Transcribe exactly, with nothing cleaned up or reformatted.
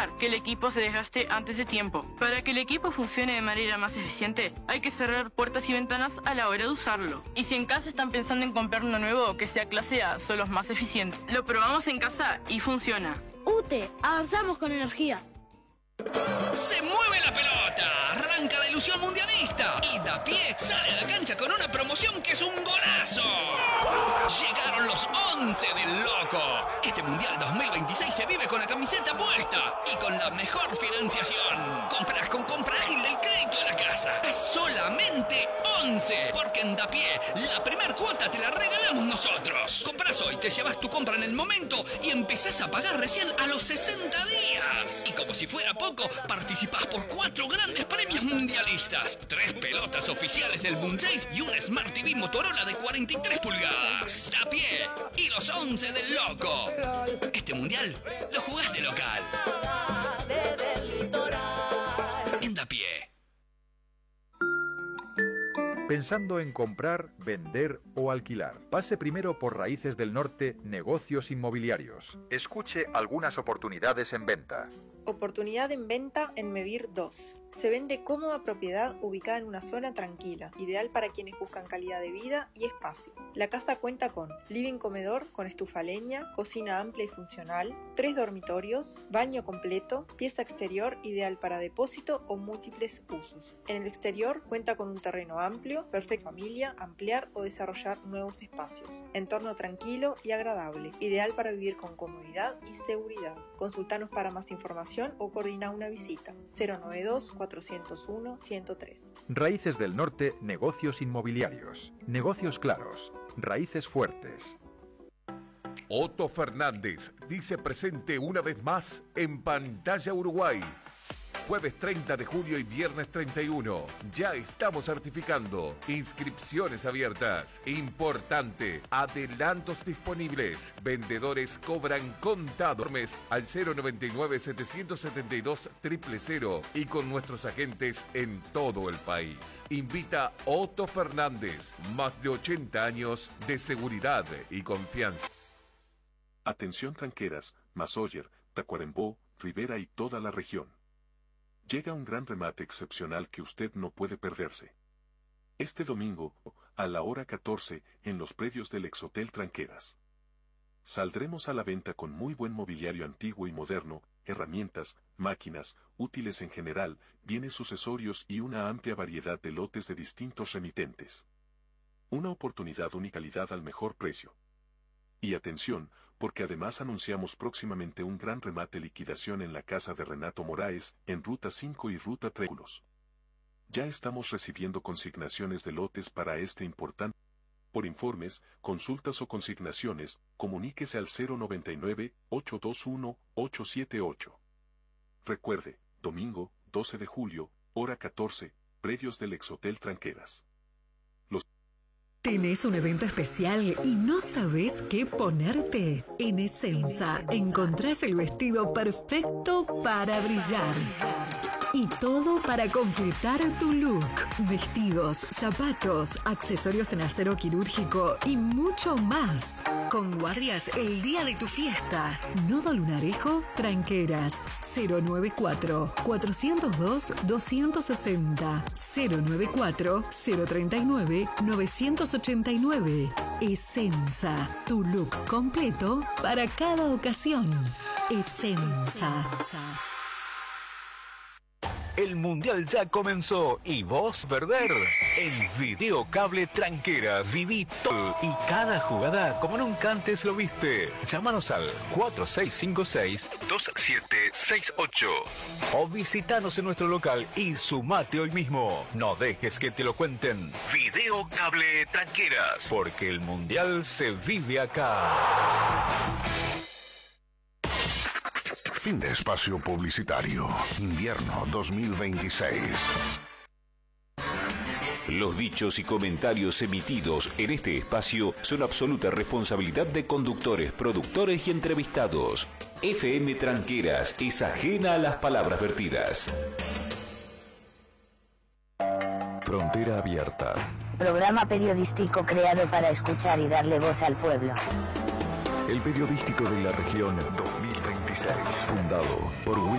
evitar que el equipo se desgaste antes de tiempo. Para que el equipo funcione de manera más eficiente, hay que cerrar puertas y ventanas a la hora de usarlo. Y si en casa están pensando en comprar uno nuevo que sea clase A, son los más eficientes. Lo probamos en casa y funciona. UTE, avanzamos con energía. ¡Se mueve la pelota! ¡Arranca la ilusión mundialista! Y Dapié sale a la cancha con una promoción que es un golazo. Llegaron los once del Loco. Este Mundial dos mil veintiséis se vive con la camiseta puesta y con la mejor financiación. Compras con compra ágil del crédito de la casa. A solamente once. Porque en Dapié la primer cuota te la regalamos nosotros. Compras hoy, te llevas tu compra en el momento y empezás a pagar recién a los sesenta días. Y como si fuera poco, participás por cuatro grandes premios mundialistas, tres pelotas oficiales del Boom seis y un Smart T V Motorola de cuarenta y tres pulgadas. Dapié y los once del Loco. Este mundial lo jugás de local. En Dapié. Pensando en comprar, vender o alquilar. Pase primero por Raíces del Norte, Negocios Inmobiliarios. Escuche algunas oportunidades en venta. Oportunidad en venta en Mevir dos. Se vende cómoda propiedad ubicada en una zona tranquila, ideal para quienes buscan calidad de vida y espacio. La casa cuenta con living comedor con estufa a leña, cocina amplia y funcional, tres dormitorios, baño completo, pieza exterior ideal para depósito o múltiples usos. En el exterior cuenta con un terreno amplio, perfecta familia, ampliar o desarrollar nuevos espacios. Entorno tranquilo y agradable, ideal para vivir con comodidad y seguridad. Consultanos para más información o coordina una visita. cero noventa y dos, cuatrocientos uno, ciento tres. Raíces del Norte, Negocios Inmobiliarios. Negocios claros. Raíces fuertes. Otto Fernández dice presente una vez más en Pantalla Uruguay. Jueves treinta de julio y viernes treinta y uno. Ya estamos certificando. Inscripciones abiertas. Importante. Adelantos disponibles. Vendedores cobran contado por mes al cero noventa y nueve, setecientos setenta y dos, cero cero cero y con nuestros agentes en todo el país. Invita Otto Fernández. Más de ochenta años de seguridad y confianza. Atención tranqueras, Mazoyer, Tacuarembó, Rivera y toda la región. Llega un gran remate excepcional que usted no puede perderse. Este domingo, a la hora catorce, en los predios del Exhotel Tranqueras. Saldremos a la venta con muy buen mobiliario antiguo y moderno, herramientas, máquinas, útiles en general, bienes sucesorios y una amplia variedad de lotes de distintos remitentes. Una oportunidad unicalidad al mejor precio. Y atención, porque además anunciamos próximamente un gran remate liquidación en la casa de Renato Moraes, en Ruta cinco y Ruta tres. Ya estamos recibiendo consignaciones de lotes para este importante. Por informes, consultas o consignaciones, comuníquese al cero noventa y nueve, ochocientos veintiuno, ochocientos setenta y ocho. Recuerde, domingo, doce de julio, hora catorce, predios del Exhotel Tranqueras. ¿Tenés un evento especial y no sabés qué ponerte? En Essenza encontrás el vestido perfecto para brillar. Y todo para completar tu look. Vestidos, zapatos, accesorios en acero quirúrgico y mucho más. Con guardias el día de tu fiesta. Nodo Lunarejo, Tranqueras. cero noventa y cuatro, cuatrocientos dos, doscientos sesenta. cero noventa y cuatro, cero treinta y nueve, novecientos ochenta y nueve. Essenza, tu look completo para cada ocasión. Essenza. El Mundial ya comenzó y vos perder. El Videocable Tranqueras. Viví todo y cada jugada como nunca antes lo viste. Llámanos al cuatro seis cinco seis, dos siete seis ocho o visitanos en nuestro local y sumate hoy mismo. No dejes que te lo cuenten. Videocable Tranqueras. Porque el Mundial se vive acá. Fin de espacio publicitario. Invierno dos mil veintiséis. Los dichos y comentarios emitidos en este espacio son absoluta responsabilidad de conductores, productores y entrevistados. F M Tranqueras es ajena a las palabras vertidas. Frontera abierta. Programa periodístico creado para escuchar y darle voz al pueblo. El periodístico de la región dos mil veintiséis. Fundado por